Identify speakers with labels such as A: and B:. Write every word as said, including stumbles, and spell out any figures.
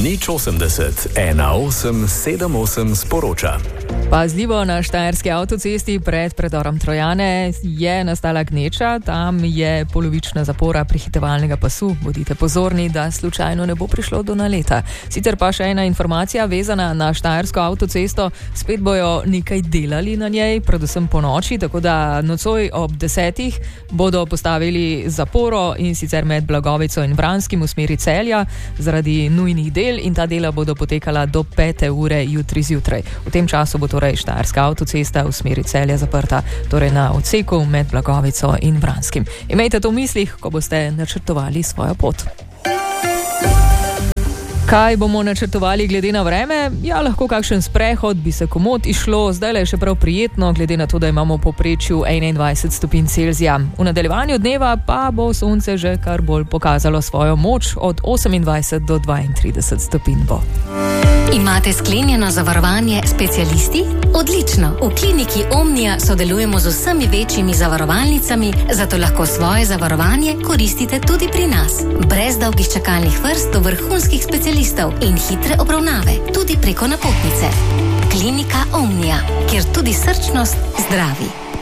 A: Nič osemdeset, ena osem sedem osem sporoča.
B: Pazljivo, na štajerski avtocesti pred predorom Trojane je nastala gneča, tam je polovična zapora prehitevalnega pasu. Bodite pozorni, da slučajno ne bo prišlo do naleta. Sicer pa še ena informacija vezana na štajersko avtocesto, spet bojo nekaj delali na njej, predvsem po noči, tako da nocoj ob desetih bodo postavili zaporo in sicer med Blagovico in Vranskim v smeri Celja zaradi nujnih del in ta dela bodo potekala do pete ure jutri zjutraj. V tem času bo torej štajerska avtocesta v smeri Celja zaprta, torej na odseku med Blagovico in Vranskim. Imejte to v mislih, ko boste načrtovali svojo pot. Kaj bomo načrtovali glede na vreme? Ja, lahko kakšen sprehod, bi se komot išlo, zdaj je še prav prijetno, glede na to, da imamo v povprečju enaindvajset stopinj Celzija. V nadaljevanju dneva pa bo sonce že kar bolj pokazalo svojo moč, od osemindvajset do dvaintrideset stopinj bo.
C: Imate sklenjeno zavarovanje specialisti? Odlično! V kliniki Omnia sodelujemo z vsemi večjimi zavarovalnicami, zato lahko svoje zavarovanje koristite tudi pri nas. Brez dolgih čakalnih vrst do vrhunskih specialistov in hitre obravnave, tudi preko napotnice. Klinika Omnia, kjer tudi srčnost zdravi.